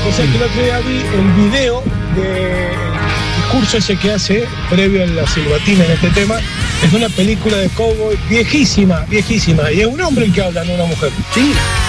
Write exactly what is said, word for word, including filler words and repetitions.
O sea que el otro día vi el video del discurso ese que hace previo a la silbatina en este tema. Es una película de cowboy viejísima, viejísima. Y es un hombre el que habla, no una mujer. Sí.